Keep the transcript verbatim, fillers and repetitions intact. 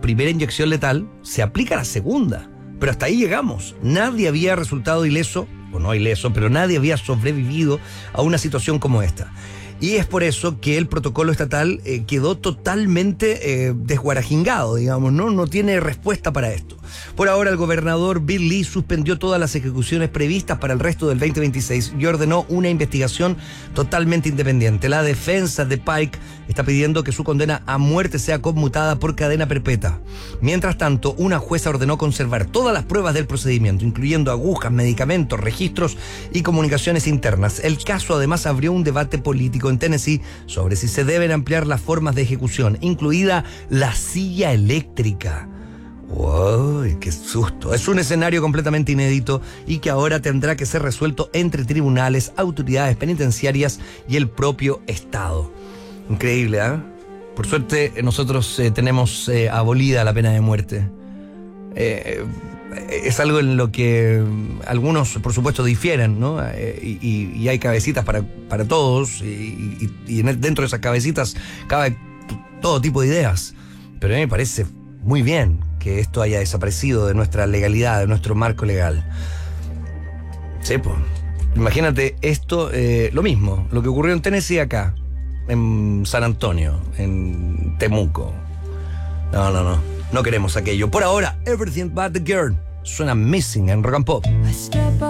primera inyección letal, se aplica la segunda. Pero hasta ahí llegamos. Nadie había resultado ileso, o no ileso, pero nadie había sobrevivido a una situación como esta. Y es por eso que el protocolo estatal eh, quedó totalmente eh, desguarajingado, digamos, ¿no? No tiene respuesta para esto. Por ahora, el gobernador Bill Lee suspendió todas las ejecuciones previstas para el resto del veinte veintiséis y ordenó una investigación totalmente independiente. La defensa de Pike está pidiendo que su condena a muerte sea conmutada por cadena perpetua. Mientras tanto, una jueza ordenó conservar todas las pruebas del procedimiento, incluyendo agujas, medicamentos, registros y comunicaciones internas. El caso además abrió un debate político en Tennessee sobre si se deben ampliar las formas de ejecución, incluida la silla eléctrica. ¡Uy, qué susto! Es un escenario completamente inédito y que ahora tendrá que ser resuelto entre tribunales, autoridades penitenciarias y el propio Estado. Increíble, ¿eh? Por suerte, nosotros eh, tenemos eh, abolida la pena de muerte. Eh, es algo en lo que algunos, por supuesto, difieren, ¿no? Eh, y, y hay cabecitas para, para todos, y, y, y dentro de esas cabecitas cabe todo tipo de ideas. Pero a mí me parece muy bien que esto haya desaparecido de nuestra legalidad, de nuestro marco legal. Sí, pues. Imagínate esto, eh, lo mismo, lo que ocurrió en Tennessee acá, en San Antonio, en Temuco. No, no, no. No queremos aquello. Por ahora, Everything But The Girl suena Missing en Rock and Pop.